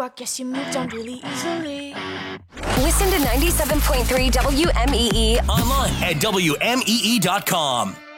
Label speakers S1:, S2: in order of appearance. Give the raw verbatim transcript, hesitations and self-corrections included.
S1: I guess you moved on really easily.
S2: Listen to ninety-seven point three W M E E
S3: online at W M E E dot com.